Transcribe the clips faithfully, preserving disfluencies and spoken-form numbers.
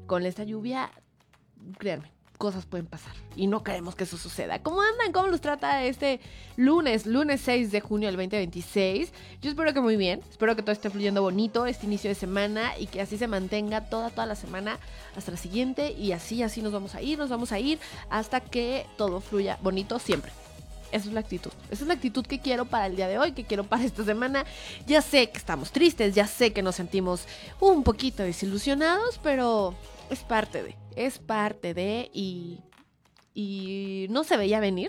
con esta lluvia, créanme, cosas pueden pasar y no queremos que eso suceda. ¿Cómo andan? ¿Cómo los trata este lunes? Lunes seis de junio del veinte veintiséis. Yo espero que muy bien, espero que todo esté fluyendo bonito este inicio de semana y que así se mantenga toda, toda la semana hasta la siguiente y así, así nos vamos a ir, nos vamos a ir hasta que todo fluya bonito siempre. Esa es la actitud, esa es la actitud que quiero para el día de hoy, que quiero para esta semana. Ya sé que estamos tristes, ya sé que nos sentimos un poquito desilusionados, pero es parte de, es parte de y, y no se veía venir,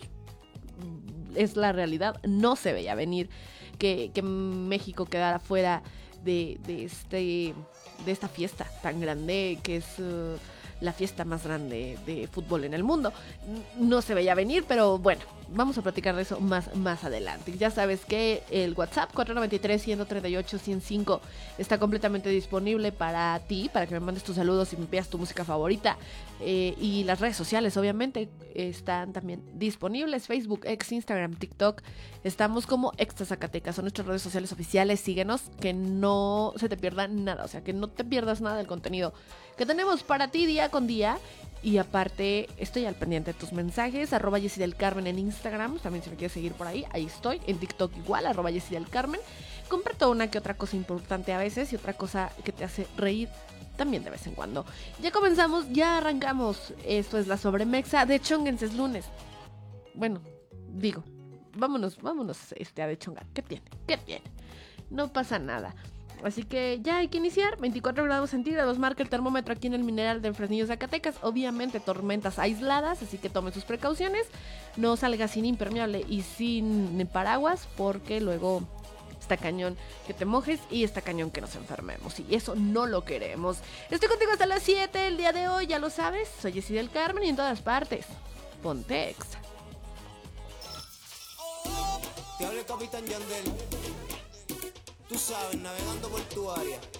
es la realidad, no se veía venir que, que México quedara fuera de, de, este, de esta fiesta tan grande que es... Uh, la fiesta más grande de fútbol en el mundo. No se veía venir, pero bueno, vamos a platicar de eso más, más adelante. Ya sabes que el WhatsApp cuatro nueve tres, uno tres ocho, uno cero cinco está completamente disponible para ti, para que me mandes tus saludos y me pidas tu música favorita. Eh, y las redes sociales, obviamente, están también disponibles. Facebook, X, Instagram, TikTok. Estamos como Extra Zacatecas. Son nuestras redes sociales oficiales. Síguenos, que no se te pierda nada. O sea, que no te pierdas nada del contenido que tenemos para ti día con día. Y aparte, estoy al pendiente de tus mensajes. Arroba Jessy del Carmen en Instagram. También si me quieres seguir por ahí, ahí estoy. En TikTok igual, arroba Jessy del Carmen. Comparto una que otra cosa importante a veces y otra cosa que te hace reír también de vez en cuando. Ya comenzamos, ya arrancamos. Esto es la Sobremexa de Chonguense, es lunes. Bueno, digo, vámonos, vámonos este, a de chongar. ¿Qué tiene? ¿Qué tiene? No pasa nada. Así que ya hay que iniciar. veinticuatro grados centígrados marca el termómetro aquí en el Mineral de Fresnillo, Zacatecas. Obviamente tormentas aisladas, así que tome sus precauciones. No salga sin impermeable y sin paraguas, porque luego está cañón que te mojes y está cañón que nos enfermemos. Y eso no lo queremos. Estoy contigo hasta las siete el día de hoy, ya lo sabes. Soy Jessy del Carmen y en todas partes ponte Exa. Te habla el Capitán Yandel. Tú sabes, navegando por tu área.